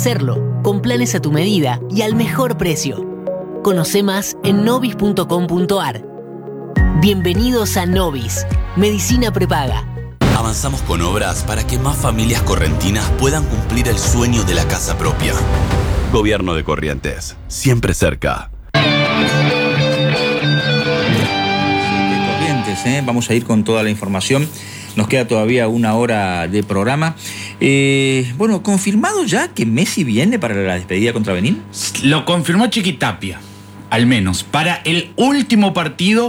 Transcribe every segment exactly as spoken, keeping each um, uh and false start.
hacerlo, con planes a tu medida y al mejor precio. Conoce más en novis punto com punto ar. Bienvenidos a Novis, Medicina Prepaga. Avanzamos con obras para que más familias correntinas puedan cumplir el sueño de la casa propia. Gobierno de Corrientes, siempre cerca. Corrientes, ¿eh? Vamos a ir con toda la información. Nos queda todavía una hora de programa. Eh, bueno, ¿confirmado ya que Messi viene para la despedida contra Benín? Lo confirmó Chiquitapia, al menos, para el último partido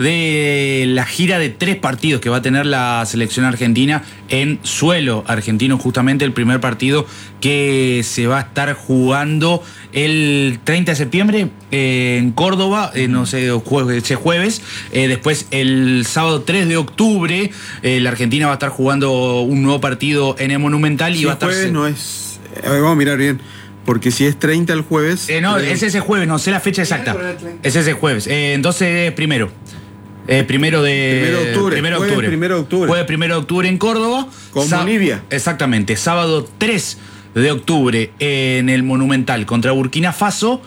de la gira de tres partidos que va a tener la selección argentina en suelo argentino, justamente el primer partido que se va a estar jugando el treinta de septiembre eh, en Córdoba, eh, no sé, jueves, ese jueves, eh, después el sábado tres de octubre eh, la Argentina va a estar jugando un nuevo partido en el Monumental y si va a estar... jueves no es... A ver, vamos a mirar bien. Porque si es treinta el jueves... Eh, no, creo... es ese jueves, no sé la fecha exacta. Es ese jueves. Eh, entonces, primero. Eh, primero de... Primero de octubre. Primero de Jueves octubre. primero de octubre. Jueves primero de octubre en Córdoba. Con Sa- Bolivia. Exactamente. Sábado tres de octubre en el Monumental contra Burkina Faso.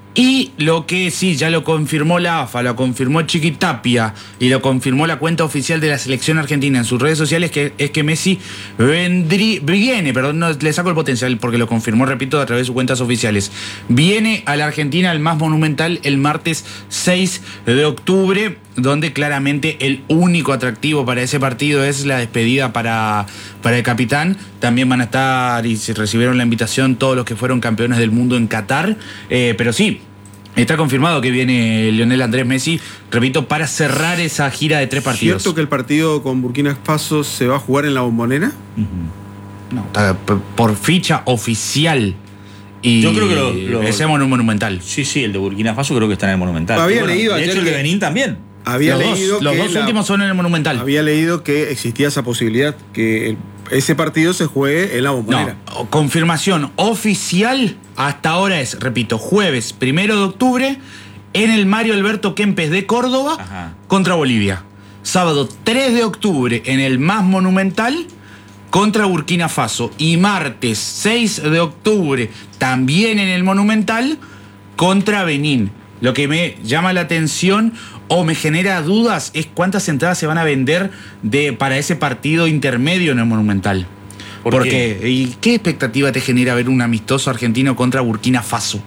Y lo que sí, ya lo confirmó la A F A, lo confirmó Chiquitapia y lo confirmó la cuenta oficial de la selección argentina en sus redes sociales, que es que Messi vendrí, viene, perdón, no, le saco el potencial porque lo confirmó, repito, a través de sus cuentas oficiales. Viene a la Argentina al más monumental el martes seis de octubre, donde claramente el único atractivo para ese partido es la despedida para, para el capitán. También van a estar y se recibieron la invitación todos los que fueron campeones del mundo en Qatar, eh, pero sí, está confirmado que viene Lionel Andrés Messi, repito, para cerrar esa gira de tres partidos. ¿Cierto que el partido con Burkina Faso se va a jugar en la Bombonera? Uh-huh. No, está por ficha oficial. Y yo creo que lo, lo, ese es un monumental. Sí, sí, el de Burkina Faso creo que está en el Monumental. Había bueno, leído de ayer hecho, el de que- Benín también. Había los leído dos, los que dos la- últimos son en el Monumental. Había leído que existía esa posibilidad, que el- ese partido se juegue en la Bombonera. No, confirmación oficial hasta ahora es, repito, jueves primero de octubre en el Mario Alberto Kempes de Córdoba. Ajá. Contra Bolivia. Sábado tres de octubre en el más monumental contra Burkina Faso. Y martes seis de octubre también en el Monumental contra Benín. Lo que me llama la atención o me genera dudas es cuántas entradas se van a vender de, para ese partido intermedio en el Monumental. ¿Por Porque, qué? ¿Y qué expectativa te genera ver un amistoso argentino contra Burkina Faso?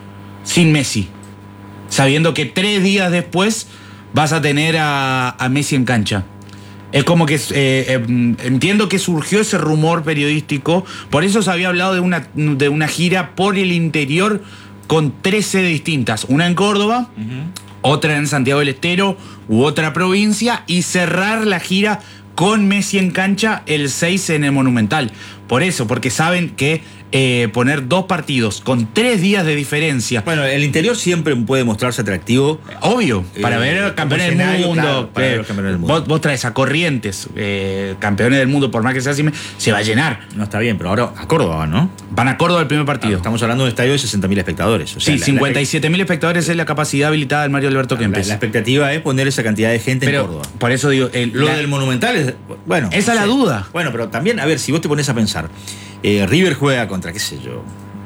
Sin Messi. Sabiendo que tres días después vas a tener a, a Messi en cancha. Es como que eh, eh, entiendo que surgió ese rumor periodístico, por eso se había hablado de una, de una gira por el interior con tres sedes distintas, una en Córdoba, uh-huh. otra en Santiago del Estero u otra provincia, y cerrar la gira con Messi en cancha el seis en el Monumental. Por eso, porque saben que eh, poner dos partidos con tres días de diferencia. Bueno, el interior siempre puede mostrarse atractivo. Obvio, para eh, ver campeones del mundo. Claro, para eh, ver los campeones del mundo. Vos, vos traes a Corrientes, eh, campeones del mundo, por más que sea así, se va a llenar. No está bien, pero ahora a Córdoba, ¿no? Van a Córdoba el primer partido. Claro, estamos hablando de un estadio de sesenta mil espectadores. O sea, sí, la, cincuenta y siete mil espectadores es la capacidad habilitada del Mario Alberto claro, Kempes. La, la expectativa es poner esa cantidad de gente pero, en Córdoba. Por eso digo, el, lo la, del Monumental es, bueno. Esa es la sé. duda. Bueno, pero también, a ver, si vos te pones a pensar, eh, River juega contra, qué sé yo,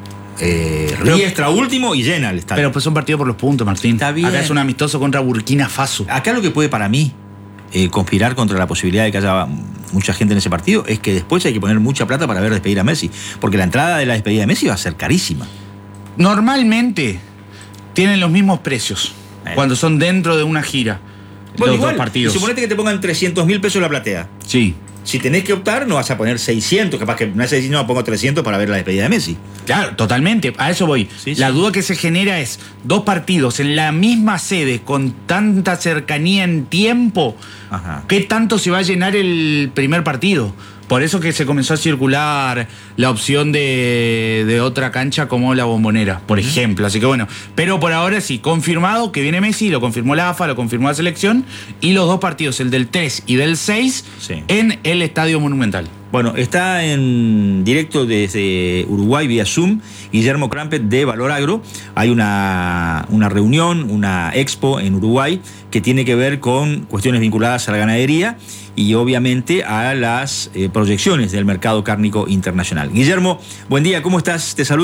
eh, Riestra último y llena el estadio. Pero pues son partidos por los puntos, Martín. Está bien. Acá es un amistoso contra Burkina Faso. Acá lo que puede para mí eh, conspirar contra la posibilidad de que haya mucha gente en ese partido es que después hay que poner mucha plata para ver despedir a Messi, porque la entrada de la despedida de Messi va a ser carísima. Normalmente tienen los mismos precios eh. cuando son dentro de una gira. Bueno, los igual, dos partidos. y suponete que te pongan trescientos mil pesos la platea. Sí. Si tenés que optar, no vas a poner seiscientos, capaz que me hace decir, no, pongo trescientos para ver la despedida de Messi. Claro, totalmente, a eso voy. Sí, la sí. duda que se genera es dos partidos en la misma sede con tanta cercanía en tiempo. Ajá. ¿Qué tanto se va a llenar el primer partido? Por eso que se comenzó a circular la opción de, de otra cancha como la Bombonera, por uh-huh. ejemplo. Así que bueno, pero por ahora sí, confirmado que viene Messi, lo confirmó la A F A, lo confirmó la selección, y los dos partidos, el del tres y del seis, sí. en el Estadio Monumental. Bueno, está en directo desde Uruguay vía Zoom Guillermo Crampet de Valor Agro. Hay una, una reunión, una expo en Uruguay que tiene que ver con cuestiones vinculadas a la ganadería y obviamente a las eh, proyecciones del mercado cárnico internacional. Guillermo, buen día, ¿cómo estás? Te saludo.